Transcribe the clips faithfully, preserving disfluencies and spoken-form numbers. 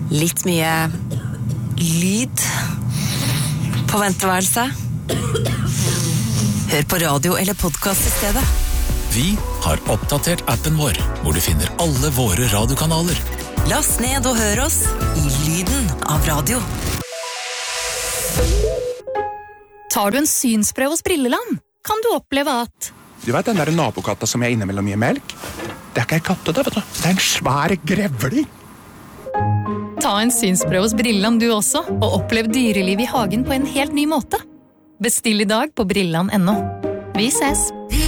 Litt mye lyd på venteværelset. Hør på radio eller podcast i stedet. Vi har oppdatert appen vår, hvor du finner alle våre radiokanaler. Last ned og hør oss i lyden av radio. Tar du en synsprøve hos Brilleland, kan du oppleve at... Du vet den der nabokatta som jeg innimellom mye melk? Det er ikke en katte, det, vet du. Det er en svær grevling. Ta en synsprøve hos Brilleland du også, og opplev dyreliv i hagen på en helt ny måte. Bestill i dag på brilland punktum no. Vi ses!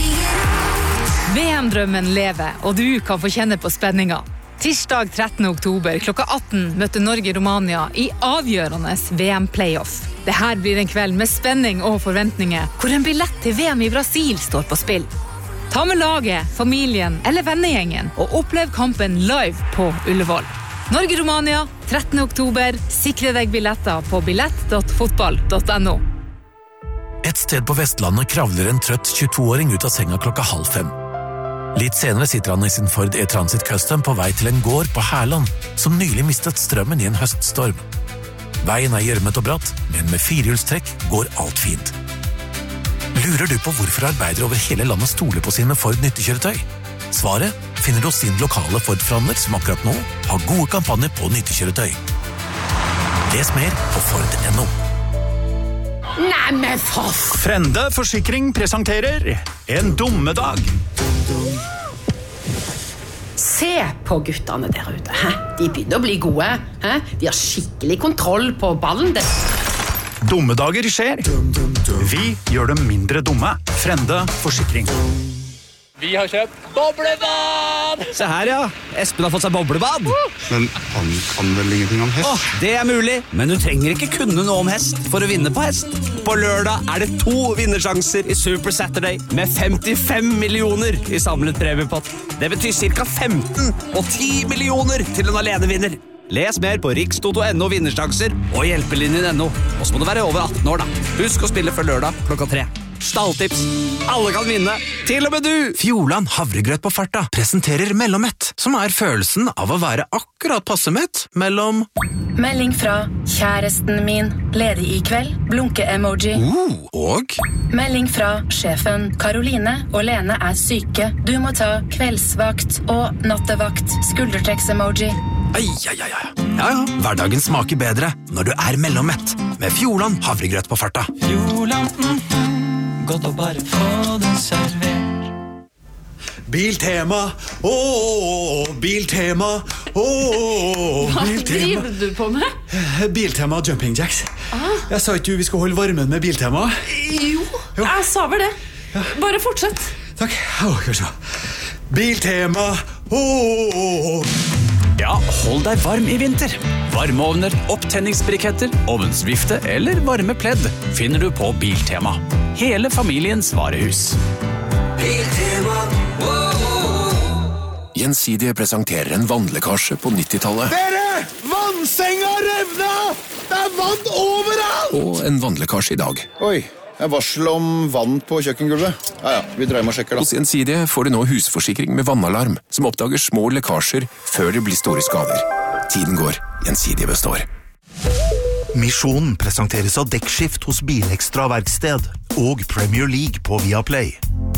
V M-drømmen lever, og du kan få kjenne på spenninga. Tirsdag trettende oktober klokka atten møter Norge-Romania i avgjørende V M-playoff. Dette blir en kveld med spenning og forventninger, hvor en billett til V M i Brasil står på spill. Ta med laget, familien eller vennegjengen, og opplev kampen live på Ullevål. Norge-Romania, trettende oktober. Sikre deg billetter på billett punktum fotball punktum no. Et sted på Vestlandet kravler en trøtt tjueto-åring ut av senga klokka halv fem. Litt senere sitter han i sin Ford E-Transit Custom på vei til en gård på Herland, som nylig mistet strømmen i en høststorm. Veien er gjørmet og bratt, men med firehjulstrekk går alt fint. Lurer du på hvorfor arbeidere over hele landet stoler på sine Ford nyttekjøretøy? Svaret finner du hos sin lokale Ford-forhandler som akkurat nå har gode kampanjer på nyttekjøretøy. Les mer på Ford punktum no. Nei, men for... Frende Forsikring presenterer En dummedag. Se på guttene der ute. Hæ? De begynner å bli gode. Hæ? De har skikkelig kontroll på ballen. Dummedager skjer. Vi gjør dem mindre dumme. Frende Forsikring. Vi har kjøpt boblebad! Se her, ja. Espen har fått seg boblebad. Men han kan vel ingenting om hest? Åh, det er mulig, men du trenger ikke kunne noe om hest for å vinne på hest. På lørdag er det to vinnersjanser i Super Saturday med femtifem millioner i samlet premiepott. Det betyr cirka femten og ti millioner til en alenevinner. Les mer på rikstoto punktum no vinnersjanser og hjelpelinjen punktum no. Og så må du være over atten år, da. Husk å spille før lørdag klokka tre. Stalltips. Alle kan vinne. Til og med du! Fjordland havregrøt på farta presenterer mellommett, som er følelsen av å være akkurat passemett mellom... Melding fra kjæresten min, ledig i kveld, blunke-emoji. Uh, og? Melding fra sjefen, Karoline og Lene er syke. Du må ta kveldsvakt og nattevakt, skuldertrekks-emoji. Ai, ai, ai, ai. Ja, ja. Hverdagen smaker bedre når du er mellommett, med Fjordland havregrøt på farta. Fjordland, mm, godt å bare få det servert. Biltema, ååå, Biltema, ååå, Hva Biltema. driver du på med? Biltema Jumping Jacks. Ah. Jeg sa ikke du vi skal holde varmen med Biltema? Jo, jo. Jeg sa vel det. Bare fortsett. Takk. Åh, kanskje. Biltema, ååå. Ja, hold deg varm i vinter. Varmeovner, opptenningsbriketter, ovnsvifte eller varme pledd finner du på Biltema. Hele familiens varehus. Biltema, Gjensidige presenterer en vannlekkasje på nittitallet. Dere! Vannsenga revna! Det er vann overalt! Og en vannlekkasje i dag. Oi, jeg varsel om vann på kjøkkengulvet. Ja, ja, vi dreier med og sjekker da. Hos Gjensidige får du nå husforsikring med vannalarm, som oppdager små lekkasjer før det blir store skader. Tiden går, Gjensidige består. Misjonen presenteres av Dekkskift hos Bilekstra Verksted og Premier League på Viaplay.